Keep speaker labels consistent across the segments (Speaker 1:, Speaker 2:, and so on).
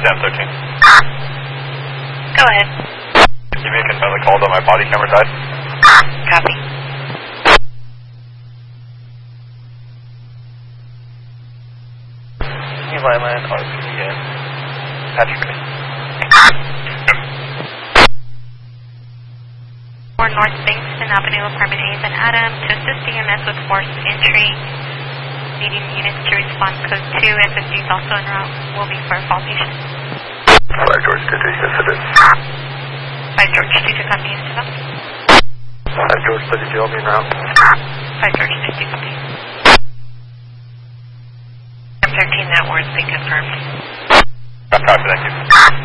Speaker 1: Sam 13.
Speaker 2: Go ahead.
Speaker 1: Give me a confirm the calls on my body camera side.
Speaker 2: Copy.
Speaker 1: Lyman, RPN. Patrick.
Speaker 2: 4 North Bankston Avenue, Apartment A, and Adam, to assist EMS with forced entry. Needing units to respond code 2. F50 is also en route. Will be for a fall patient.
Speaker 1: 5 George 2, yes it is.
Speaker 2: 5 George 2 to copy into them.
Speaker 1: 5 George 32, I'll be en route.
Speaker 2: 5 George 2 to copy. M13, that word's been confirmed.
Speaker 1: Copy, thank you.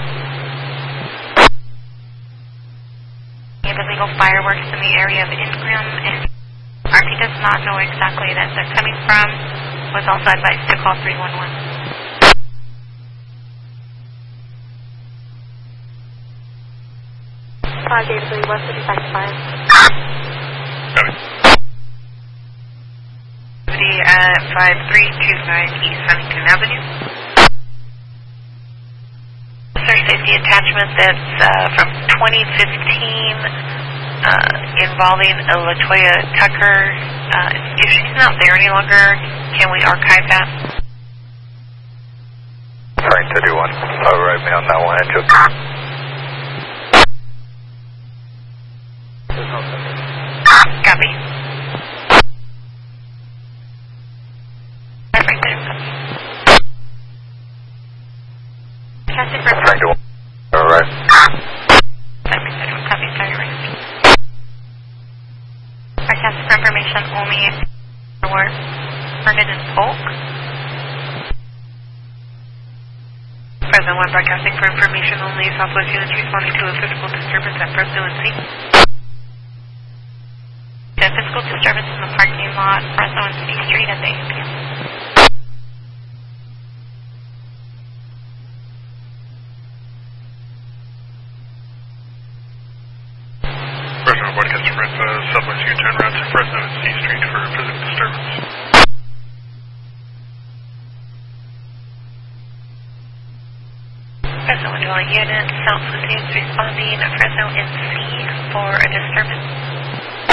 Speaker 2: We have illegal fireworks in the area of Ingram, and RP does not know exactly that they're coming from. Was also advised to call 311. David, 155.
Speaker 1: Copy.
Speaker 2: At 5329 East Huntington Avenue. Search safety attachment that's from 2015 involving a LaToya Tucker. If she's not there any longer, can we archive that?
Speaker 1: Train 31. Write me on that one, Angel.
Speaker 2: Copy. Casting for
Speaker 1: Train 21. Alright.
Speaker 2: Copy, sorry, right. Broadcast for information only for Herndon and Polk. President 1 broadcasting for information only. Southwest units responding to a physical disturbance at Fresno and C. The physical disturbance in the parking lot, Fresno and C Street at the 8 p.m.
Speaker 1: Fresno broadcast from Southwest U turn around to Fresno and C Street for physical disturbance.
Speaker 2: Fresno and all units, Southwest units responding, Fresno and C for a disturbance.